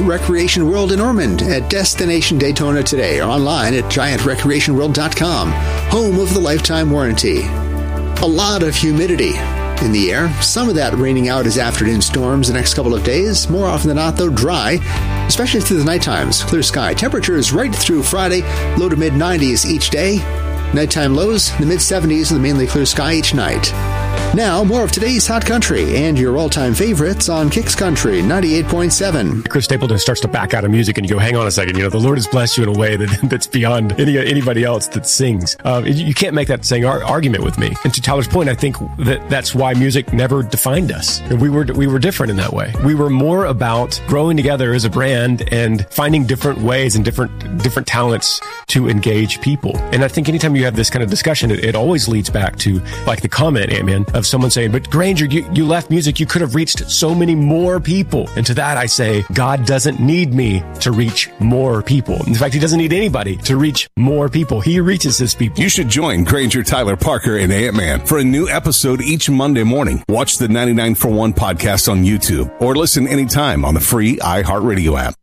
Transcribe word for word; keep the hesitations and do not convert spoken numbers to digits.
Recreation World in Ormond at Destination Daytona today or online at giant recreation world dot com, home of the lifetime warranty. A lot of humidity in the air. Some of that raining out as afternoon storms the next couple of days. More often than not, though, dry, especially through the night times. Clear sky. Temperatures right through Friday, low to mid nineties each day. Nighttime lows in the mid seventies with a mainly clear sky each night. Now, more of today's Hot Country and your all-time favorites on Kicks Country ninety-eight point seven. Chris Stapleton starts to back out of music and you go, hang on a second, you know, the Lord has blessed you in a way that that's beyond any anybody else that sings. Uh, you can't make that same ar- argument with me. And to Tyler's point, I think that that's why music never defined us. We were we were different in that way. We were more about growing together as a brand and finding different ways and different different talents to engage people. And I think anytime you have this kind of discussion, it, it always leads back to like the comment, Ant-Man, of someone saying, but Granger, you, you left music, you could have reached so many more people. And to that I say, God doesn't need me to reach more people. In fact, he doesn't need anybody to reach more people. He reaches his people. You should join Granger, Tyler, Parker, and Ant-Man for a new episode each Monday morning. Watch the ninety-nine for one podcast on YouTube or listen anytime on the free iHeartRadio app.